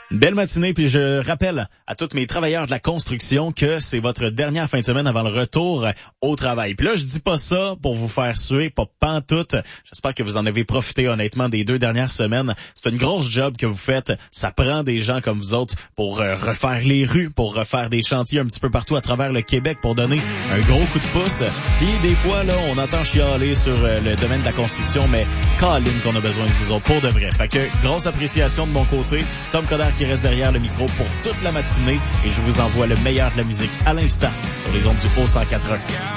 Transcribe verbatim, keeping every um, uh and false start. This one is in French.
Une belle matinée, puis je rappelle à tous mes travailleurs de la construction que c'est votre dernière fin de semaine avant le retour au travail. Puis là, je dis pas ça pour vous faire suer, pas pantoute. J'espère que vous en avez profité honnêtement des deux dernières semaines. C'est une grosse job que vous faites. Ça prend des gens comme vous autres pour euh, refaire les rues, pour refaire des chantiers un petit peu partout à travers le Québec pour donner un gros coup de pouce. Puis des fois, là, on entend chialer sur euh, le domaine de la construction, mais câline qu'on a besoin de vous autres pour de vrai. Fait que grosse appréciation de mon côté. Tom Coderre qui reste derrière le micro pour toute la matinée et je vous envoie le meilleur de la musique à l'instant sur les ondes du Haut cent quatre.